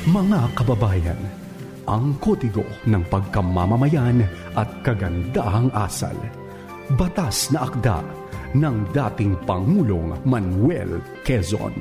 Mga kababayan, ang kodigo ng pagkamamamayan at kagandahang asal. Batas na akda ng dating Pangulong Manuel Quezon.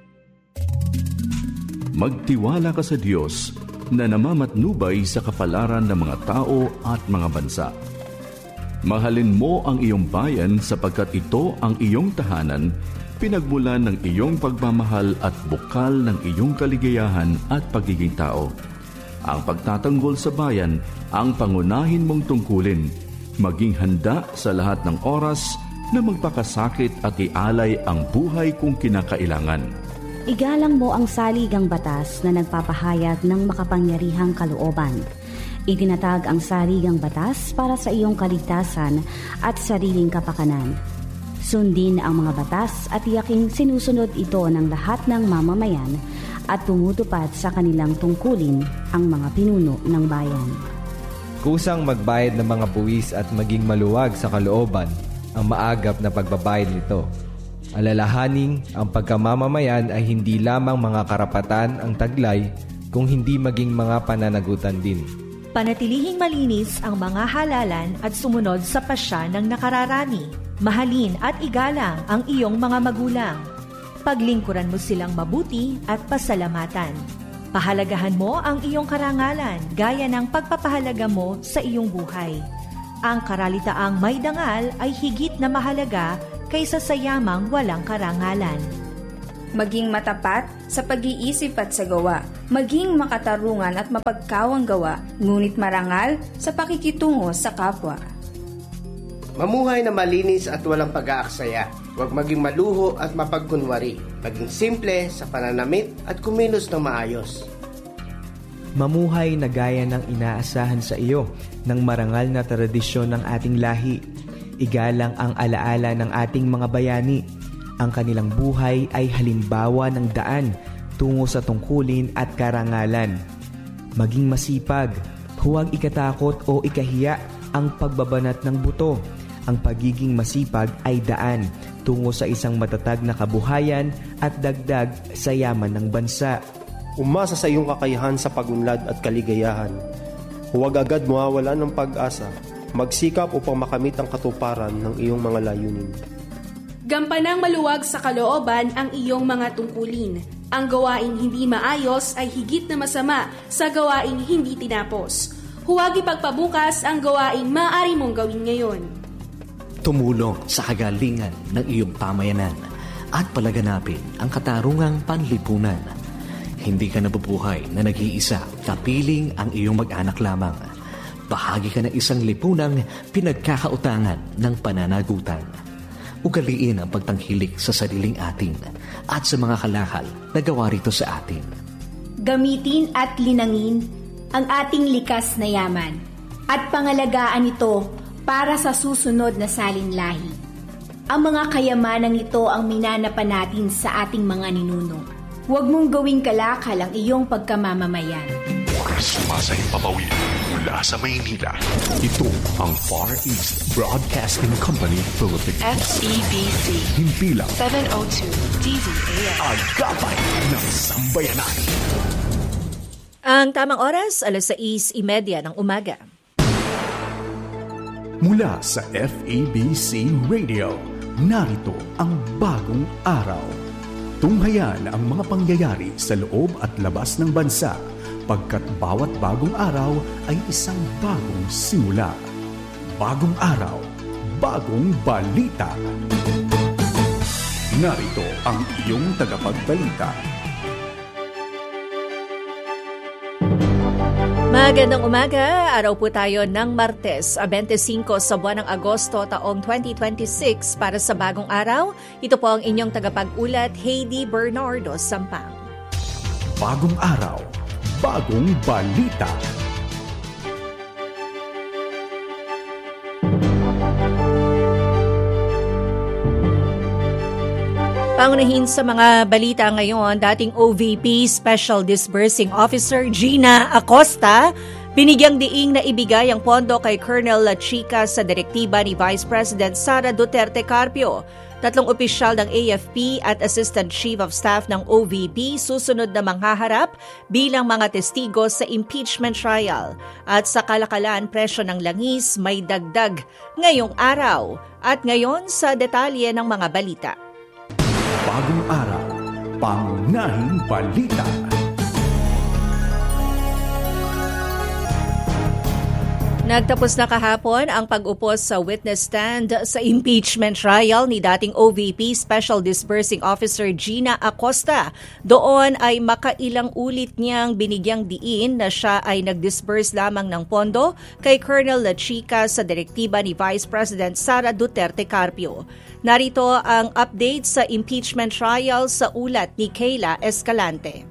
Magtiwala ka sa Diyos na namamatnubay sa kapalaran ng mga tao at mga bansa. Mahalin mo ang iyong bayan sapagkat ito ang iyong tahanan, pinagmulan ng iyong pagmamahal at bukal ng iyong kaligayahan at pagiging tao. Ang pagtatanggol sa bayan ang pangunahin mong tungkulin. Maging handa sa lahat ng oras na magpakasakit at ialay ang buhay kung kinakailangan. Igalang mo ang saligang batas na nagpapahayag ng makapangyarihang kalooban. Itinatag ang saligang batas para sa iyong kaligtasan at sariling kapakanan. Sundin ang mga batas at tiyaking sinusunod ito ng lahat ng mamamayan at tumutupad sa kanilang tungkulin ang mga pinuno ng bayan. Kusang magbayad ng mga buwis at maging maluwag sa kalooban ang maagap na pagbabayad nito. Alalahaning ang pagkamamamayan ay hindi lamang mga karapatan ang taglay kung hindi maging mga pananagutan din. Panatilihing malinis ang mga halalan at sumunod sa pasya ng nakararami. Mahalin at igalang ang iyong mga magulang. Paglingkuran mo silang mabuti at pasalamatan. Pahalagahan mo ang iyong karangalan gaya ng pagpapahalaga mo sa iyong buhay. Ang karalitaang may dangal ay higit na mahalaga kaysa sa yamang walang karangalan. Maging matapat sa pag-iisip at sa gawa. Maging makatarungan at mapagkawang gawa, ngunit marangal sa pakikitungo sa kapwa. Mamuhay na malinis at walang pag-aaksaya. Huwag maging maluho at mapagkunwari. Maging simple sa pananamit at kumilos ng maayos. Mamuhay na gaya ng inaasahan sa iyo ng marangal na tradisyon ng ating lahi. Igalang ang alaala ng ating mga bayani. Ang kanilang buhay ay halimbawa ng daan tungo sa tungkulin at karangalan. Maging masipag, huwag ikatakot o ikahiya ang pagbabanat ng buto. Ang pagiging masipag ay daan tungo sa isang matatag na kabuhayan at dagdag sa yaman ng bansa. Umasa sa iyong kakayahan sa pagunlad at kaligayahan. Huwag agad mawawalan ng pag-asa. Magsikap upang makamit ang katuparan ng iyong mga layunin. Gampanang maluwag sa kalooban ang iyong mga tungkulin. Ang gawaing hindi maayos ay higit na masama sa gawaing hindi tinapos. Huwag ipagpabukas ang gawaing maaari mong gawin ngayon. Tumulong sa kagalingan ng iyong pamayanan at palaganapin ang katarungang panlipunan. Hindi ka nabubuhay na nag-iisa, kapiling ang iyong mag-anak lamang. Bahagi ka ng isang lipunang pinagkakautangan ng pananagutan. Ugaliin ang pagtanghilik sa sariling atin at sa mga kalakal na gawa rito sa atin. Gamitin at linangin ang ating likas na yaman at pangalagaan ito para sa susunod na salinlahi. Ang mga kayamanang ito ang minanapan natin sa ating mga ninuno. Huwag mong gawing kalakal ang iyong pagkamamamayan. Sumasahing papawid mula sa Maynila. Ito ang Far East Broadcasting Company Philippines. FEBC. Himpilang 702 DZAM. Agapay ng sambayanan. Ang tamang oras, 6:30 ng umaga. Mula sa FEBC Radio, narito ang bagong araw. Tunghayan ang mga pangyayari sa loob at labas ng bansa, pagkat bawat bagong araw ay isang bagong simula. Bagong araw, bagong balita. Narito ang iyong tagapagbalita. Magandang umaga, araw po tayo ng Martes, 25 sa buwan ng Agosto taong 2026 para sa bagong araw. Ito po ang inyong tagapag-ulat, Heidi Bernardo Sampang. Bagong araw, bagong balita. Pangunahin sa mga balita ngayon, dating OVP Special Disbursing Officer Gina Acosta, binigyang diing na ibigay ang pondo kay Colonel Lachica sa direktiba ni Vice President Sara Duterte Carpio. Tatlong opisyal ng AFP at Assistant Chief of Staff ng OVP susunod na manghaharap bilang mga testigo sa impeachment trial. At sa kalakalan presyo ng langis may dagdag ngayong araw. At ngayon sa detalye ng mga balita. Bagong araw, pangunahing balita. Nagtapos na kahapon ang pag-upo sa witness stand sa impeachment trial ni dating OVP Special Disbursing Officer Gina Acosta. Doon ay makailang ulit niyang binigyang diin na siya ay nag-disburse lamang ng pondo kay Colonel Lachica sa direktiba ni Vice President Sara Duterte Carpio. Narito ang update sa impeachment trial sa ulat ni Kayla Escalante.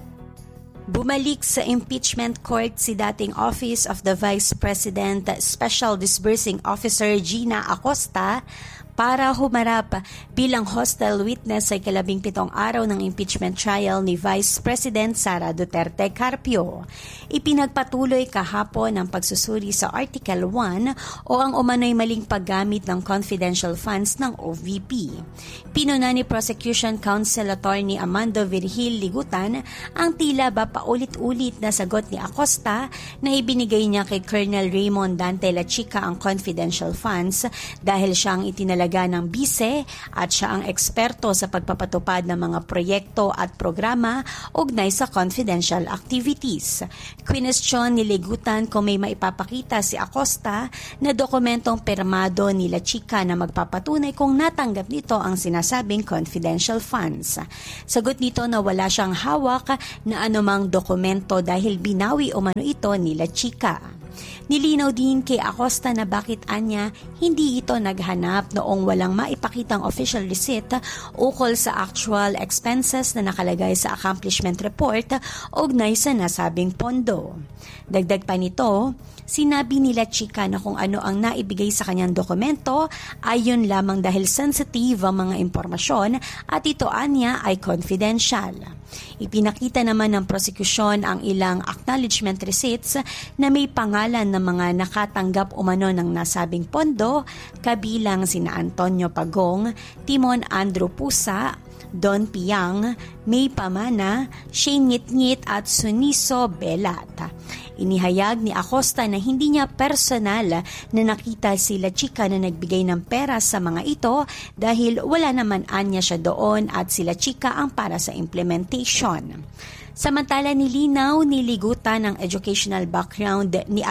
Bumalik sa impeachment court si dating Office of the Vice President Special Disbursing Officer Gina Acosta para humarap bilang hostile witness sa 17th araw ng impeachment trial ni Vice President Sara Duterte Carpio. Ipinagpatuloy kahapon ang pagsusuri sa Article 1 o ang umano'y maling paggamit ng confidential funds ng OVP. Pinuna ni Prosecution Counsel Attorney Amando Virgil Ligutan ang tila ba paulit-ulit na sagot ni Acosta na ibinigay niya kay Colonel Raymond Dante Lachica ang confidential funds dahil siya ang itinalaga ng bise at siya ang eksperto sa pagpapatupad ng mga proyekto at programa ugnay sa confidential activities. Kwinestyon ni Ligutan kung may maipapakita si Acosta na dokumentong pirmado ni Lachica na magpapatunay kung natanggap nito ang sinasabing confidential funds. Sagot nito na wala siyang hawak na anumang dokumento dahil binawi umano ito ni Lachica. Nilinaw din kay Acosta na bakit anya hindi ito naghanap noong walang maipakitang official receipt ukol sa actual expenses na nakalagay sa accomplishment report ugnay sa nasabing pondo. Dagdag pa nito, sinabi ni Lachica na kung ano ang naibigay sa kanyang dokumento ay yun lamang dahil sensitive ang mga impormasyon at ito anya ay confidential. Ipinakita naman ng prosekusyon ang ilang acknowledgement receipts na may pangalan ng mga nakatanggap umano ng nasabing pondo, kabilang sina Antonio Pagong, Timon Andrew Pusa, Don Piang, May Pamana, Shane Ngit-Ngit at Suniso Belat. Inihayag ni Acosta na hindi niya personal na nakita si Lachica na nagbigay ng pera sa mga ito dahil wala naman anya siya doon at si Lachica ang para sa implementation. Samantala nilinaw ni Ligutan ang educational background ni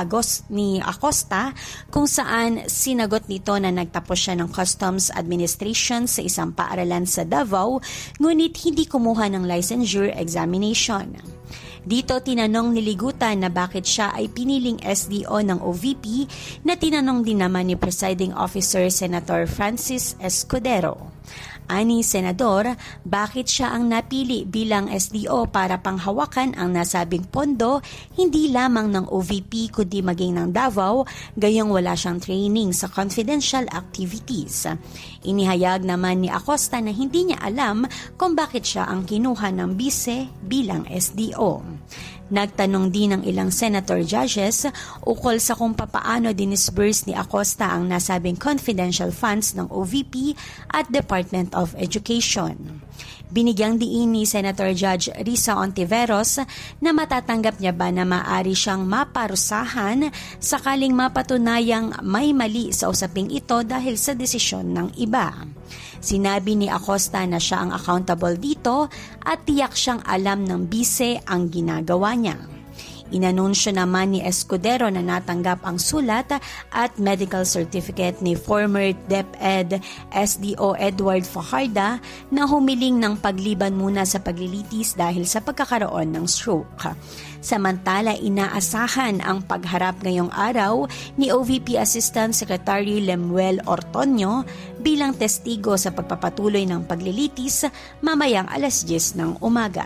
Acosta kung saan sinagot nito na nagtapos siya ng Customs Administration sa isang paaralan sa Davao ngunit hindi kumuha ng licensure examination. Dito tinanong ni Ligutan na bakit siya ay piniling SDO ng OVP na tinanong din naman ni Presiding Officer Senator Francis Escudero. Ani Senador, bakit siya ang napili bilang SDO para panghawakan ang nasabing pondo hindi lamang ng OVP kundi maging ng Davao, gayong wala siyang training sa confidential activities. Inihayag naman ni Acosta na hindi niya alam kung bakit siya ang kinuha ng bise bilang SDO. Nagtanong din ng ilang senator judges ukol sa kung papaano dinisburse ni Acosta ang nasabing confidential funds ng OVP at Department of Education. Binigyang diin ni Senator Judge Risa Ontiveros na matatanggap niya ba na maaari siyang maparusahan sakaling mapatunayang may mali sa usaping ito dahil sa desisyon ng iba. Sinabi ni Acosta na siya ang accountable dito at tiyak siyang alam ng bise ang ginagawa niya. Inanunsyo naman ni Escudero na natanggap ang sulat at medical certificate ni former DepEd SDO Edward Fajarda na humiling ng pagliban muna sa paglilitis dahil sa pagkakaroon ng stroke. Samantala, inaasahan ang pagharap ngayong araw ni OVP Assistant Secretary Lemuel Ortonio bilang testigo sa pagpapatuloy ng paglilitis mamayang 10:00 ng umaga.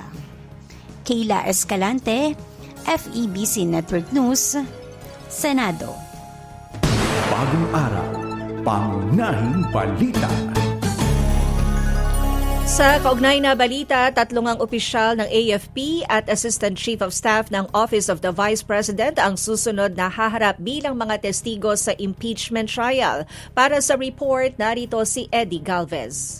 Kayla Escalante, FEBC Network News, Senado. Bagong araw, pangunahing balita. Sa kaugnay na balita, 3 ang opisyal ng AFP at Assistant Chief of Staff ng Office of the Vice President ang susunod na haharap bilang mga testigo sa impeachment trial. Para sa report, narito si Eddie Galvez.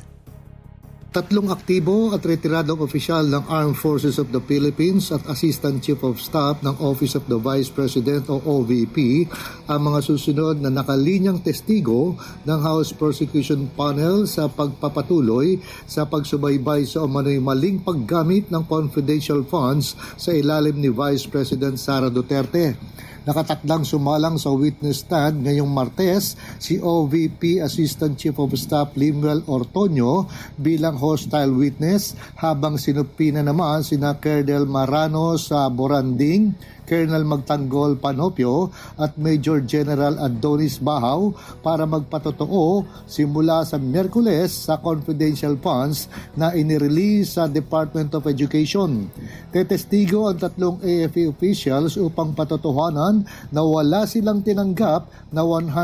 3 aktibo at retiradong opisyal ng Armed Forces of the Philippines at Assistant Chief of Staff ng Office of the Vice President o OVP ang mga susunod na nakalinyang testigo ng House Prosecution Panel sa pagpapatuloy sa pagsubaybay sa umano'y maling paggamit ng confidential funds sa ilalim ni Vice President Sara Duterte. Nakatakdang sumalang sa witness stand ngayong Martes si OVP Assistant Chief of Staff Limuel Ortonio bilang hostile witness habang sinupina naman sina Colonel Marano sa Boranding, Colonel Magtanggol Panopio at Major General Adonis Bahaw para magpatotoo simula sa Miyerkules sa confidential funds na inirelease sa Department of Education. Tetestigo ang 3 AFP officials upang patotohanan na wala silang tinanggap na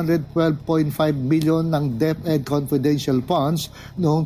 112.5 million ng DepEd confidential funds noong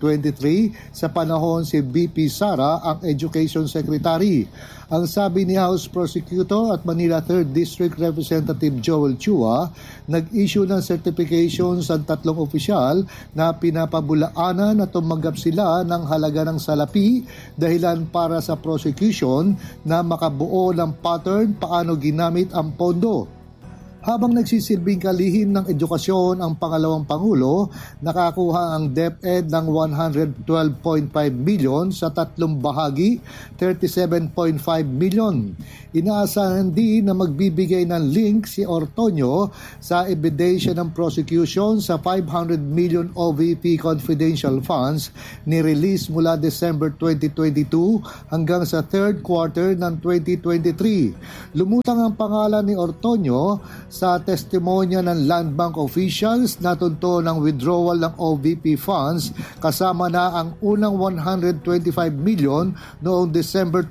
2023 sa panahon si VP Sara ang Education Secretary. Ang sabi ni House Prosecutor at Manila 3rd District Representative Joel Chua, nag-issue ng certifications ang 3 opisyal na pinapabulaanan na tumanggap sila ng halaga ng salapi dahilan para sa prosecution na makabuo ng pattern paano ginamit ang pondo. Habang nagsisilbing kalihim ng edukasyon ang pangalawang Pangulo, nakakuha ang DepEd ng 112.5 million sa 3 bahagi, 37.5 million. Inaasahan din na magbibigay ng link si Ortonio sa ebidensya ng prosecution sa 500 million OVP confidential funds ni-release mula December 2022 hanggang sa 3rd quarter ng 2023. Lumutang ang pangalan ni Ortonio sa testimonya ng Land Bank officials na tunto ng withdrawal ng OVP funds kasama na ang unang 125 million noong December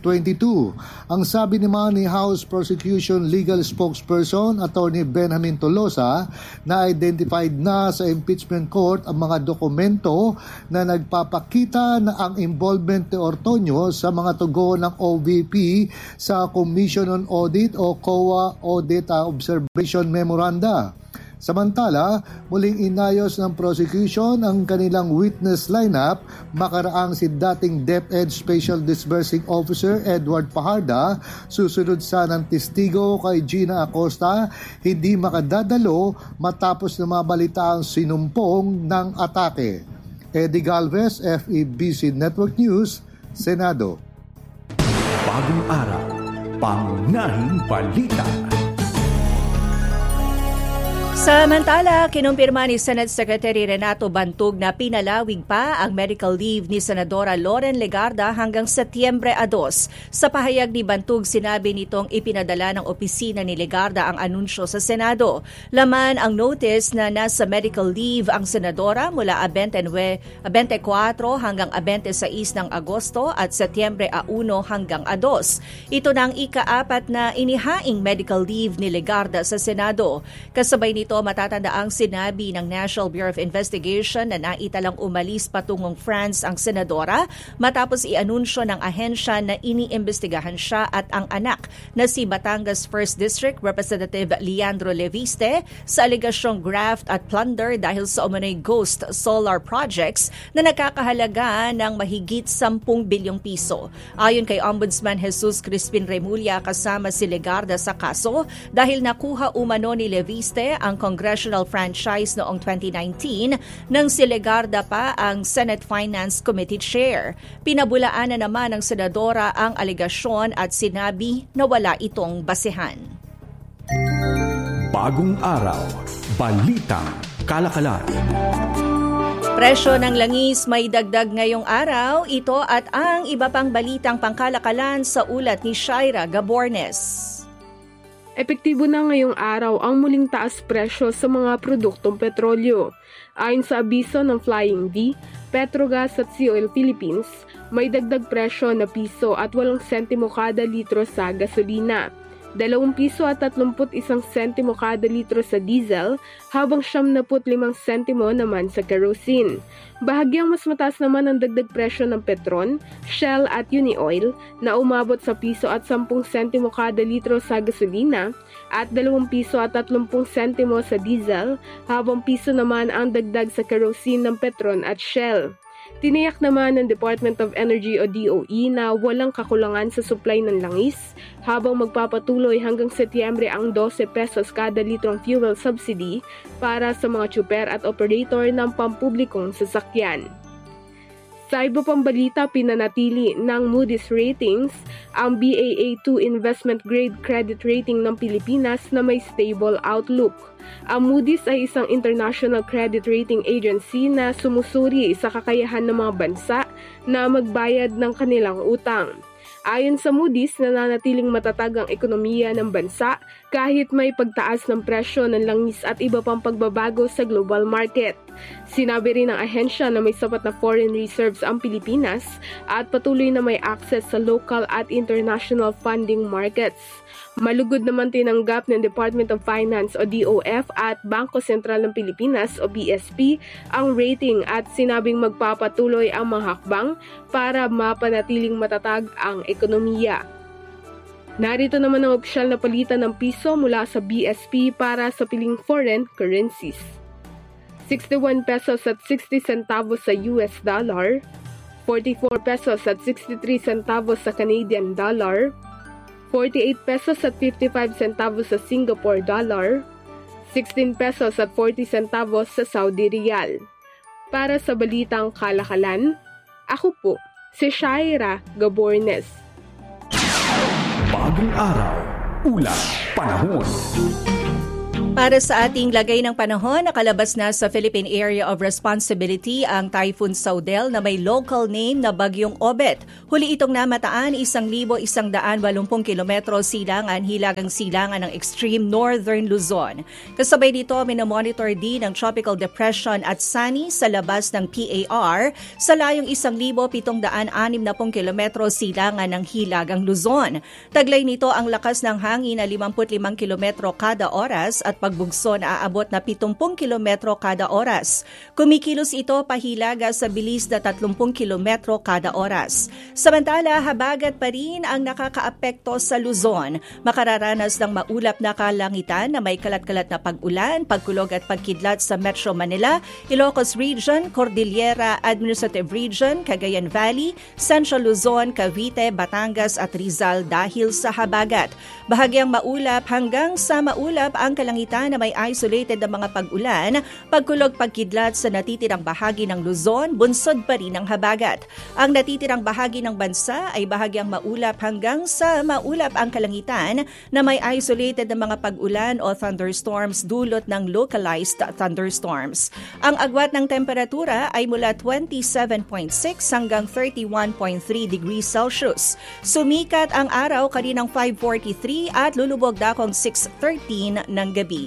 2022. Ang sabi naman ni House Prosecution Legal Spokesperson Attorney Benjamin Tolosa na identified na sa impeachment court ang mga dokumento na nagpapakita na ang involvement ni Ortonio sa mga tugon ng OVP sa Commission on Audit o COA Audit Observation Memoranda. Samantala, muling inayos ng prosecution ang kanilang witness lineup makaraang si dating DepEd Special Disbursing Officer Edward Paharda, susunod sa ng testigo kay Gina Acosta, hindi makadadalo matapos na mabalita ang sinumpong ng atake. Eddie Galvez, FEBC Network News, Senado. Bagong araw, pangunahing balita. Samantala, kinumpirma ni Senate Secretary Renato Bantug na pinalawig pa ang medical leave ni Senadora Loren Legarda hanggang Setyembre 2. Sa pahayag ni Bantug, sinabi nitong ipinadala ng opisina ni Legarda ang anunsyo sa Senado. Laman ang notice na nasa medical leave ang Senadora mula 24 hanggang 26 ng Agosto at Setyembre 1 hanggang 2. Ito na ang ika-4 na inihaing medical leave ni Legarda sa Senado. Kasabay nito, matatandaang sinabi ng National Bureau of Investigation na naitalang umalis patungong France ang senadora matapos i-anunsyo ng ahensya na iniimbestigahan siya at ang anak na si Batangas 1st District Representative Leandro Leviste sa alegasyong graft at plunder dahil sa umano'y ghost solar projects na nagkakahalaga ng mahigit 10 bilyong piso. Ayon kay Ombudsman Jesus Crispin Remulla, kasama si Legarda sa kaso dahil nakuha umano ni Leviste ang congressional franchise noong 2019 nang si Legarda pa ang Senate Finance Committee Chair. Pinabulaan na naman ng senadora ang alegasyon at sinabi na wala itong basehan. Bagong araw, balitang kalakalan. Presyo ng langis may dagdag ngayong araw. Ito at ang iba pang balitang pangkalakalan sa ulat ni Shaira Gabornes. Epektibo na ngayong araw ang muling taas presyo sa mga produktong petrolyo. Ayon sa abiso ng Flying V, Petrogas at Sea Oil Philippines, may dagdag presyo na piso at 8 sentimo kada litro sa gasolina. piso at 31 sentimo kada litro sa diesel, habang 75 sentimo naman sa kerosene. Bahagyang mas mataas naman ang dagdag presyo ng Petron, Shell at Unioil na umabot sa piso at 10 sentimo kada litro sa gasolina at 2 piso at 30 sentimo sa diesel, habang piso naman ang dagdag sa kerosene ng Petron at Shell. Tiniyak naman ng Department of Energy o DOE na walang kakulangan sa supply ng langis habang magpapatuloy hanggang Setyembre ang 12 pesos kada litrong fuel subsidy para sa mga tsuper at operator ng pampublikong sasakyan. Sa iba pang balita, pinanatili ng Moody's Ratings ang Baa2 investment grade credit rating ng Pilipinas na may stable outlook. Ang Moody's ay isang international credit rating agency na sumusuri sa kakayahan ng mga bansa na magbayad ng kanilang utang. Ayon sa Moody's, nananatiling matatag ang ekonomiya ng bansa kahit may pagtaas ng presyo ng langis at iba pang pagbabago sa global market. Sinabi rin ng ahensya na may sapat na foreign reserves ang Pilipinas at patuloy na may access sa local at international funding markets. Malugod naman tinanggap ng Department of Finance o DOF at Bangko Sentral ng Pilipinas o BSP ang rating at sinabing magpapatuloy ang mga hakbang para mapanatiling matatag ang ekonomiya. Narito naman ang opisyal na palitan ng piso mula sa BSP para sa piling foreign currencies. 61 pesos at 60 centavos sa US dollar, 44 pesos at 63 centavos sa Canadian dollar, 48 pesos at 55 centavos sa Singapore dollar, 16 pesos at 40 centavos sa Saudi Riyal. Para sa balitang kalakalan, ako po si Shaira Gabornes. Bagong araw, ulat, panahon. Para sa ating lagay ng panahon, nakalabas na sa Philippine Area of Responsibility ang Typhoon Saudel na may local name na Bagyong Obet. Huli itong namataan 1,180 kilometro silangan hilagang silangan ng extreme northern Luzon. Kasabay dito, minamonitor din ang Tropical Depression at Sani sa labas ng PAR sa layong 1,760 kilometro silangan ng hilagang Luzon. Taglay nito ang lakas ng hangin na 55 kilometro kada oras at pagbugso na aabot na 70 kilometro kada oras. Kumikilos ito pahilaga sa bilis na 30 kilometro kada oras. Samantala, habagat pa rin ang nakakaapekto sa Luzon. Makararanas ng maulap na kalangitan na may kalat-kalat na pag-ulan, pagkulog at pagkidlat sa Metro Manila, Ilocos Region, Cordillera Administrative Region, Cagayan Valley, Central Luzon, Cavite, Batangas at Rizal dahil sa habagat. Bahagyang maulap hanggang sa maulap ang kalangitan na may isolated na mga pag-ulan, pagkulog pagkidlat sa natitirang bahagi ng Luzon, bunsod pa rin ang habagat. Ang natitirang bahagi ng bansa ay bahagyang maulap hanggang sa maulap ang kalangitan na may isolated na mga pag-ulan o thunderstorms dulot ng localized thunderstorms. Ang agwat ng temperatura ay mula 27.6 hanggang 31.3 degrees Celsius. Sumikat ang araw kaninang 5:43 at lulubog dakong 6:13 ng gabi.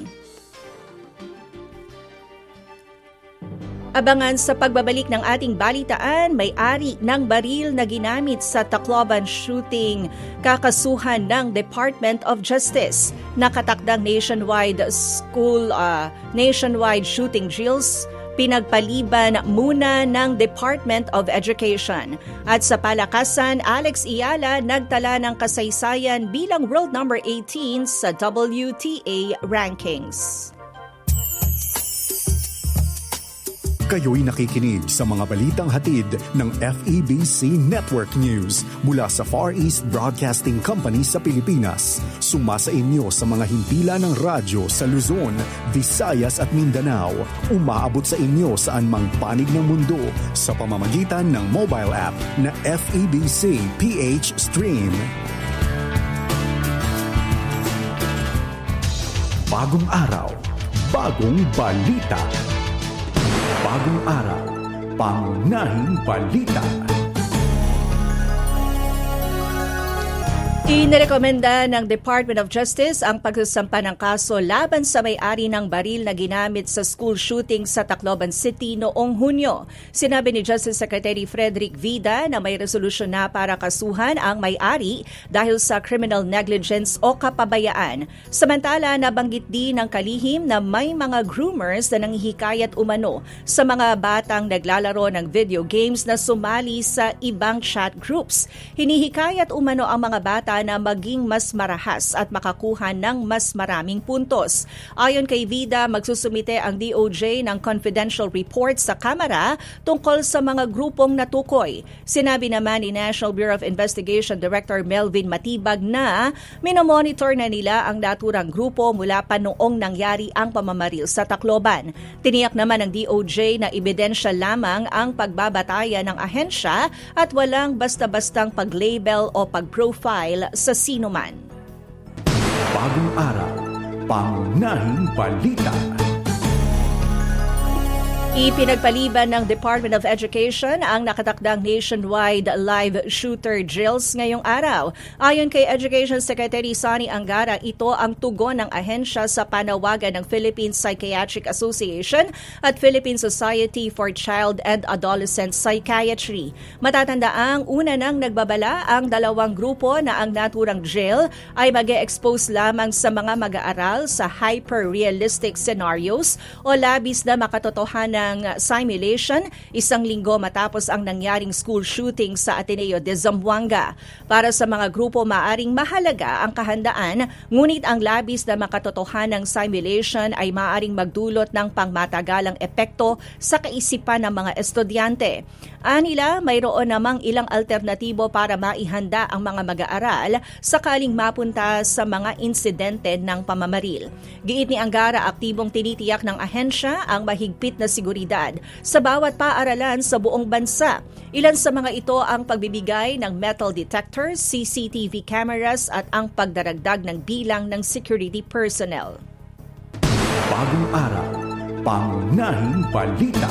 Abangan sa pagbabalik ng ating balitaan, may-ari ng baril na ginamit sa Tacloban shooting, kakasuhan ng Department of Justice. Nakatakdang nationwide shooting drills, pinagpaliban muna ng Department of Education. At sa palakasan, Alex Iyala nagtala ng kasaysayan bilang world number 18 sa WTA rankings. Kayo'y nakikinig sa mga balitang hatid ng FEBC Network News mula sa Far East Broadcasting Company sa Pilipinas. Sumasa inyo sa mga himpilan ng radyo sa Luzon, Visayas at Mindanao. Umaabot sa inyo saan mang panig ng mundo sa pamamagitan ng mobile app na FEBC PH Stream. Bagong araw, bagong balita. Bagong araw, pangunahing balita. Inirekomenda ng Department of Justice ang pagsasampa ng kaso laban sa may-ari ng baril na ginamit sa school shooting sa Tacloban City noong Hunyo. Sinabi ni Justice Secretary Frederick Vida na may resolusyon na para kasuhan ang may-ari dahil sa criminal negligence o kapabayaan. Samantala, nabanggit din ng kalihim na may mga groomers na nanghihikayat umano sa mga batang naglalaro ng video games na sumali sa ibang chat groups. Hinihikayat umano ang mga bata na maging mas marahas at makakuha ng mas maraming puntos. Ayon kay Vida, magsusumite ang DOJ ng confidential report sa Kamara tungkol sa mga grupong natukoy. Sinabi naman ni National Bureau of Investigation Director Melvin Matibag na minomonitor na nila ang naturang grupo mula pa noong nangyari ang pamamaril sa Tacloban. Tiniyak naman ng DOJ na ebidensya lamang ang pagbabataya ng ahensya at walang basta-bastang pag-label o pag-profile sa sinuman. Bagong araw, pangunahing balita. Ipinagpaliban ng Department of Education ang nakatakdang nationwide live shooter drills ngayong araw. Ayon kay Education Secretary Sonny Angara, ito ang tugon ng ahensya sa panawagan ng Philippine Psychiatric Association at Philippine Society for Child and Adolescent Psychiatry. Matatandaang una nang nagbabala ang dalawang grupo na ang naturang drill ay mag-e-expose lamang sa mga mag-aaral sa hyper-realistic scenarios o labis na makatotohanan ng simulation, isang linggo matapos ang nangyaring school shooting sa Ateneo de Zamboanga. Para sa mga grupo, maaring mahalaga ang kahandaan, ngunit ang labis na makatotohanang simulation ay maaring magdulot ng pangmatagalang epekto sa kaisipan ng mga estudyante. Anila, mayroon namang ilang alternatibo para maihanda ang mga mag-aaral sakaling mapunta sa mga insidente ng pamamaril. Giit ni Angara, aktibong tinitiyak ng ahensya ang mahigpit na seguridad sa bawat paaralan sa buong bansa. Ilan sa mga ito ang pagbibigay ng metal detectors, CCTV cameras at ang pagdaragdag ng bilang ng security personnel. Bagong araw, pangunahing balita.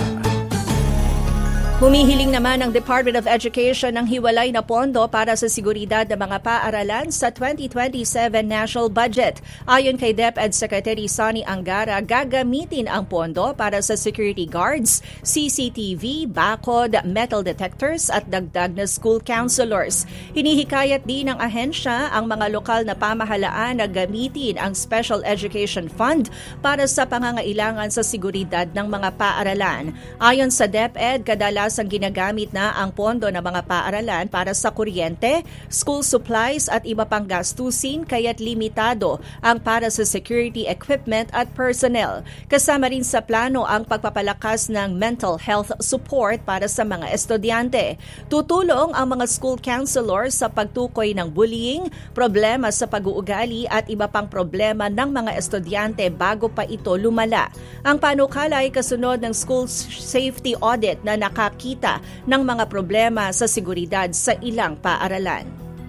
Humihiling naman ang Department of Education ng hiwalay na pondo para sa seguridad ng mga paaralan sa 2027 national budget. Ayon kay DepEd Secretary Sonny Angara, gagamitin ang pondo para sa security guards, CCTV, bakod, metal detectors at dagdag na school counselors. Hinihikayat din ng ahensya ang mga lokal na pamahalaan na gamitin ang Special Education Fund para sa pangangailangan sa seguridad ng mga paaralan. Ayon sa DepEd, kadalasan ginagamit na ang pondo ng mga paaralan para sa kuryente, school supplies at iba pang gastusin, kaya't limitado ang para sa security equipment at personnel. Kasama rin sa plano ang pagpapalakas ng mental health support para sa mga estudyante. Tutulong ang mga school counselors sa pagtukoy ng bullying, problema sa pag-uugali at iba pang problema ng mga estudyante bago pa ito lumala. Ang panukala ay kasunod ng school safety audit na nakakita ng mga problema sa seguridad sa ilang paaralan.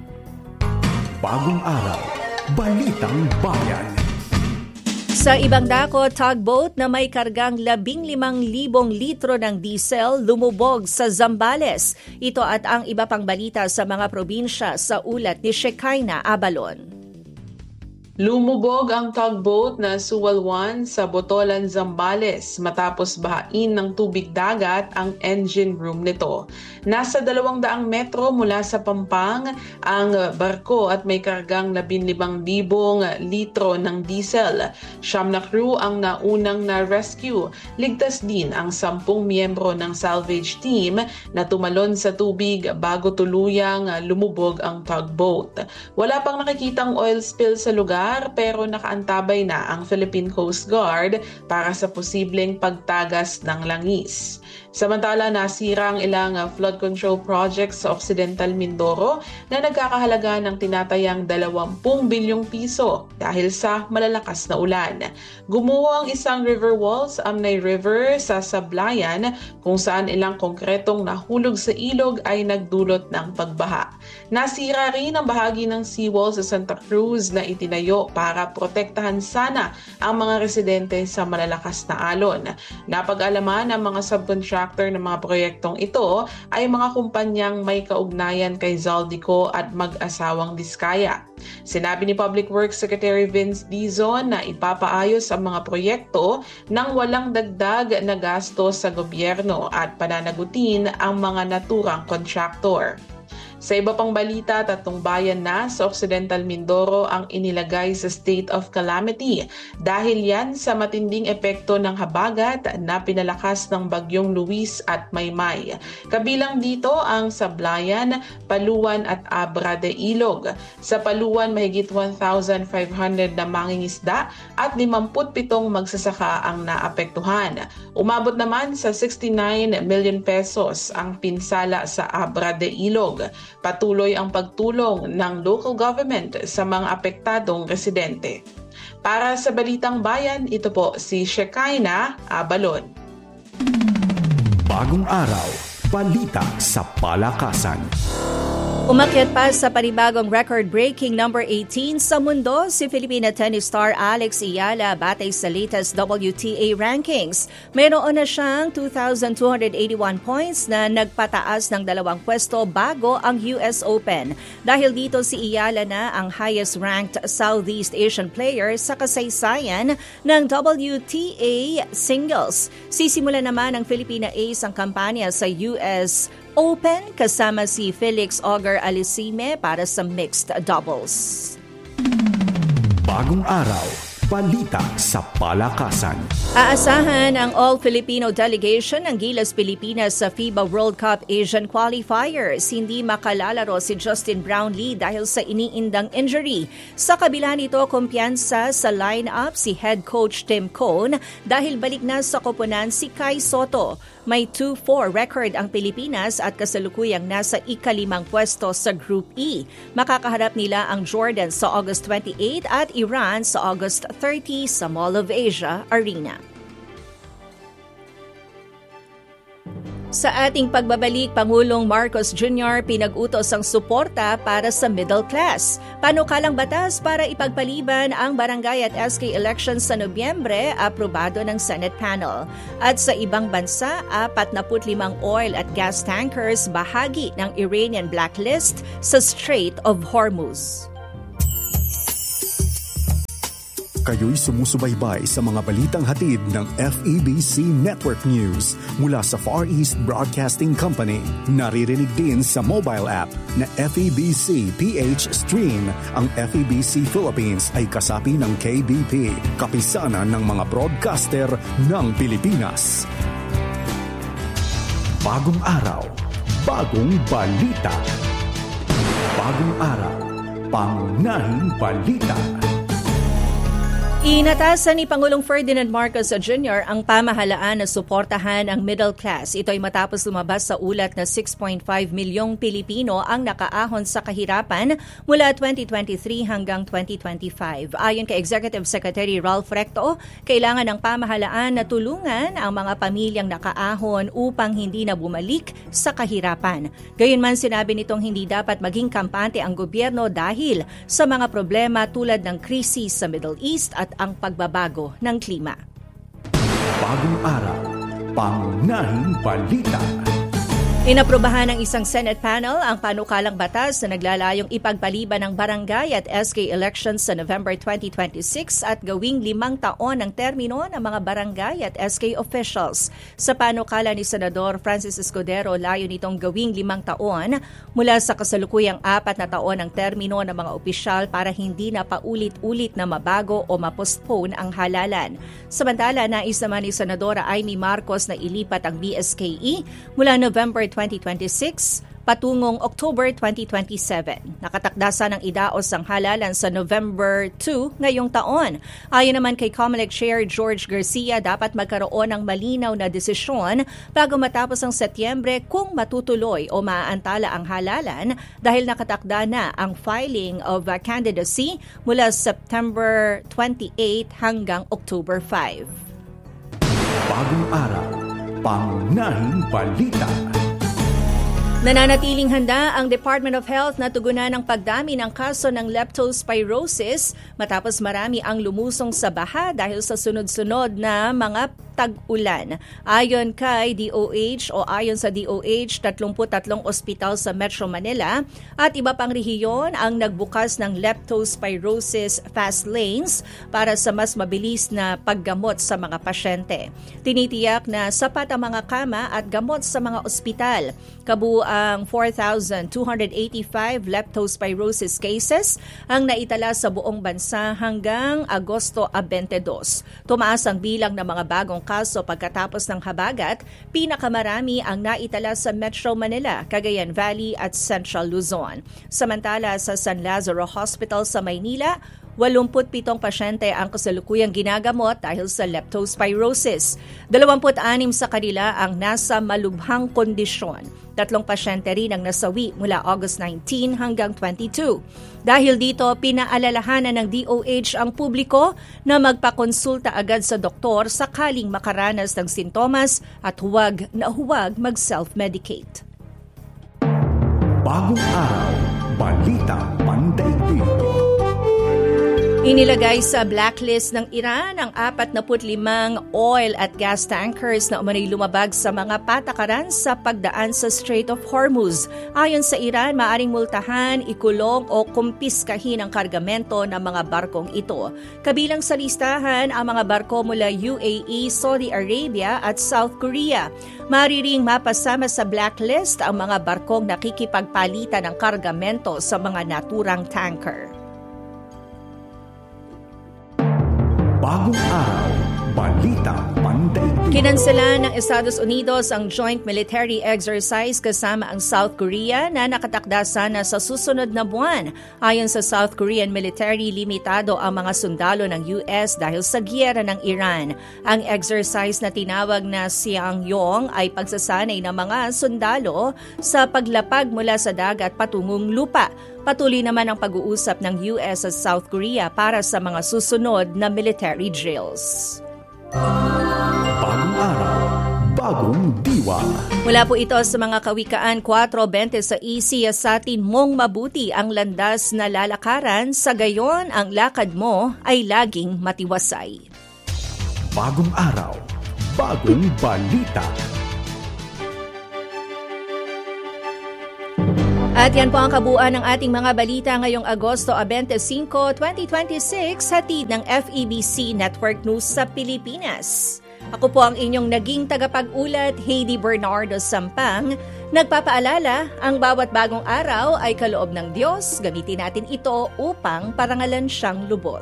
Bagong araw, balitang bayan. Sa ibang dako, tugboat na may kargang 15,000 litro ng diesel lumubog sa Zambales. Ito at ang iba pang balita sa mga probinsya sa ulat ni Shekinah Abalon. Lumubog ang tugboat na Suwal 1 sa Botolan, Zambales matapos bahain ng tubig dagat ang engine room nito. Nasa 200 metro mula sa Pampang ang barko at may kargang 15,000 litro ng diesel. 9 na crew ang naunang na-rescue. Ligtas din ang 10 miyembro ng salvage team na tumalon sa tubig bago tuluyang lumubog ang tugboat. Wala pang nakikitang oil spill sa lugar pero nakaantabay na ang Philippine Coast Guard para sa posibleng pagtagas ng langis. Samantala, nasira ang ilang flood control projects sa Occidental Mindoro na nagkakahalaga ng tinatayang 20 bilyong piso dahil sa malalakas na ulan. Gumuho ang isang river wall sa Amnay River sa Sablayan kung saan ilang konkretong nahulog sa ilog ay nagdulot ng pagbaha. Nasira rin ang bahagi ng seawall sa Santa Cruz na itinayo para protektahan sana ang mga residente sa malalakas na alon. Napag-alaman ng mga subcontractors contractor ng mga proyektong ito ay mga kumpanyang may kaugnayan kay Zaldico at mag-asawang Diskaya. Sinabi ni Public Works Secretary Vince Dizon na ipapaayos ang mga proyekto nang walang dagdag na gasto sa gobyerno at pananagutin ang mga naturang contractor. Sa iba pang balita, 3 bayan na sa Occidental Mindoro ang inilagay sa state of calamity dahil yan sa matinding epekto ng habagat na pinalakas ng bagyong Luis at Maymay. Kabilang dito ang Sablayan, Paluan at Abra de Ilog. Sa Paluan, mahigit 1,500 na mangingisda at 57 magsasaka ang naapektuhan. Umabot naman sa 69 million pesos ang pinsala sa Abra de Ilog. Patuloy ang pagtulong ng local government sa mga apektadong residente. Para sa Balitang Bayan, ito po si Shekinah Abalon. Bagong araw, balita sa palakasan. Umakyat pa sa panibagong record-breaking number 18 sa mundo si Filipina tennis star Alex Iyala batay sa latest WTA rankings. Mayroon na siyang 2,281 points na nagpataas ng 2 pwesto bago ang US Open. Dahil dito si Iyala na ang highest-ranked Southeast Asian player sa kasaysayan ng WTA singles. Sisimula naman ang Filipina Ace ang kampanya sa US Open kasama si Felix Auger Alisime para sa mixed doubles. Bagong araw, balita sa palakasan. Aasahan ang all-Filipino delegation ng Gilas Pilipinas sa FIBA World Cup Asian Qualifiers. Hindi makalalaro si Justin Brownlee dahil sa iniindang injury. Sa kabila nito, kumpiyansa sa lineup si head coach Tim Cone dahil balik na sa koponan si Kai Soto. May 2-4 record ang Pilipinas at kasalukuyang nasa ika-5 pwesto sa Group E. Makakaharap nila ang Jordan sa August 28 at Iran sa August 30 sa Mall of Asia Arena. Sa ating pagbabalik, Pangulong Marcos Jr. pinag-utos ang suporta para sa middle class. Panukalang batas para ipagpaliban ang barangay at SK elections sa Nobyembre, aprobado ng Senate panel. At sa ibang bansa, 45 oil at gas tankers bahagi ng Iranian blacklist sa Strait of Hormuz. Kayo'y sumusubaybay sa mga balitang hatid ng FEBC Network News mula sa Far East Broadcasting Company. Naririnig din sa mobile app na FEBC PH Stream. Ang FEBC Philippines ay kasapi ng KBP, kapisanan ng mga broadcaster ng Pilipinas. Bagong araw, bagong balita. Bagong araw, pangunahing balita. Inatasan ni Pangulong Ferdinand Marcos Jr. ang pamahalaan na suportahan ang middle class. Ito ay matapos lumabas sa ulat na 6.5 milyong Pilipino ang nakaahon sa kahirapan mula 2023 hanggang 2025. Ayon kay Executive Secretary Ralph Recto, kailangan ng pamahalaan na tulungan ang mga pamilyang nakaahon upang hindi na bumalik sa kahirapan. Gayunman sinabi nitong hindi dapat maging kampante ang gobyerno dahil sa mga problema tulad ng krisis sa Middle East at ang pagbabago ng klima. Bagong araw, pangunahing balita. Inaprobahan ng isang Senate panel ang panukalang batas na naglalayong ipagpaliban ng barangay at SK elections sa November 2026 at gawing 5 taon ang termino ng mga barangay at SK officials. Sa panukala ni Senador Francis Escudero, layo nitong gawing 5 taon mula sa kasalukuyang 4 na taon ang termino ng mga opisyal para hindi na paulit-ulit na mabago o mapostpone ang halalan. Samantala, nais naman ni Senadora Amy Marcos na ilipat ang BSKE mula November 2026 patungong October 2027. Nakatakdasa ng idaos ang halalan sa November 2 ngayong taon. Ayon naman kay COMELEC Chair George Garcia, dapat magkaroon ng malinaw na desisyon bago matapos ang Setyembre kung matutuloy o maaantala ang halalan dahil nakatakda na ang filing of candidacy mula September 28 hanggang October 5. Bagong araw, pangunahing balita. Nananatiling handa ang Department of Health na tugunan ang pagdami ng kaso ng leptospirosis matapos marami ang lumusong sa baha dahil sa sunod-sunod na mga tag-ulan. Ayon kay DOH o ayon sa DOH, 33 ospital sa Metro Manila at iba pang rehiyon ang nagbukas ng leptospirosis fast lanes para sa mas mabilis na paggamot sa mga pasyente. Tinitiyak na sapat ang mga kama at gamot sa mga ospital. Kabuang 4,285 leptospirosis cases ang naitala sa buong bansa hanggang Agosto 22. Tumaas ang bilang ng mga bagong kaso pagkatapos ng habagat, pinakamarami ang naitala sa Metro Manila, Cagayan Valley at Central Luzon. Samantala sa San Lazaro Hospital sa Maynila, 87 pasyente ang kasalukuyang ginagamot dahil sa leptospirosis. 26 sa kanila ang nasa malubhang kondisyon. 3 pasyente rin ang nasawi mula August 19 hanggang 22. Dahil dito, pinaalalahanan ng DOH ang publiko na magpakonsulta agad sa doktor sakaling makaranas ng sintomas at huwag mag-self-medicate. Bagong araw, balita pandaigdig. Inilagay sa blacklist ng Iran ang 45 oil at gas tankers na umano'y lumabag sa mga patakaran sa pagdaan sa Strait of Hormuz. Ayon sa Iran, maaring multahan, ikulong o kumpiskahin ang kargamento ng mga barkong ito. Kabilang sa listahan ang mga barko mula UAE, Saudi Arabia at South Korea. Mariring mapasama sa blacklist ang mga barkong nakikipagpalitan ng kargamento sa mga naturang tanker. Bagong araw, balita pandaigdig. Kinansela ng Estados Unidos ang joint military exercise kasama ang South Korea na nakatakda sana sa susunod na buwan. Ayon sa South Korean military, limitado ang mga sundalo ng US dahil sa giyera ng Iran. Ang exercise na tinawag na Siangyong ay pagsasanay ng mga sundalo sa paglapag mula sa dagat patungong lupa. Patuloy naman ang pag-uusap ng US at South Korea para sa mga susunod na military drills. Bagong araw, bagong diwa. Mula po ito sa mga kawikaan 4:20 sa siyasatin mong mabuti ang landas na lalakaran, sa gayon ang lakad mo ay laging matiwasay. Bagong araw, bagong balita. At yan po ang kabuuan ng ating mga balita ngayong Agosto 25, 2026, hatid ng FEBC Network News sa Pilipinas. Ako po ang inyong naging tagapag-ulat, Heidi Bernardo Sampang. Nagpapaalala, ang bawat bagong araw ay kaloob ng Diyos. Gamitin natin ito upang parangalan siyang lubos.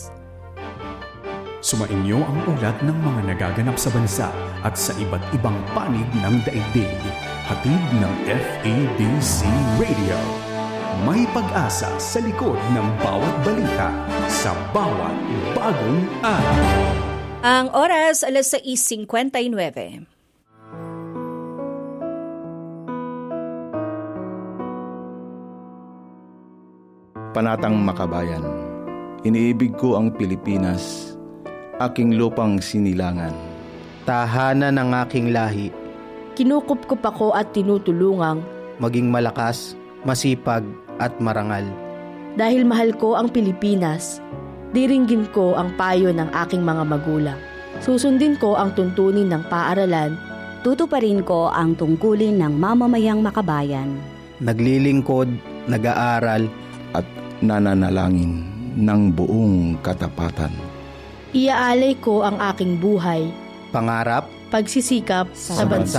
Sumainyo ang ulat ng mga nagaganap sa bansa at sa iba't ibang panig ng daigdig. Hatid ng FEBC Radio. May pag-asa sa likod ng bawat balita sa bawat bagong araw. Ang oras, 6:59. Panatang Makabayan. Iniibig ko ang Pilipinas, aking lupang sinilangan. Tahanan ng aking lahi. Kinukupkup ako at tinutulungang maging malakas, masipag at marangal. Dahil mahal ko ang Pilipinas, diringgin ko ang payo ng aking mga magulang. Susundin ko ang tuntunin ng paaralan. Tutuparin ko ang tungkulin ng mamamayang makabayan. Naglilingkod, nag-aaral at nananalangin ng buong katapatan. Iaalay ko ang aking buhay, pangarap, pagsisikap sa bansa